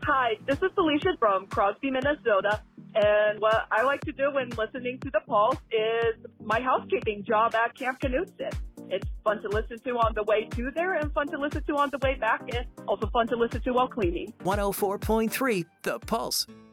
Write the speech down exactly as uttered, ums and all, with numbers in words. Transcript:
Hi, this is Felicia from Crosby, Minnesota. And what I like to do when listening to The Pulse is my housekeeping job at Camp Knutson. It's fun to listen to on the way to there and fun to listen to on the way back, and also fun to listen to while cleaning. one oh four point three The Pulse.